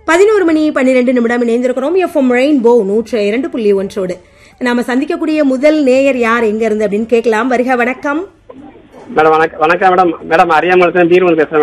11:12 இணைந்திருக்கிறோம். FM rainbow 102.1. நாம சந்திக்கக்கூடிய முதல் நேயர் யார், எங்க இருந்து அப்படின்னு கேட்கலாம். வருக, வணக்கம் மேடம். வணக்கம் மேடம். மேடம் அரியாமலத்துல பீர்வன் பேசுறேன்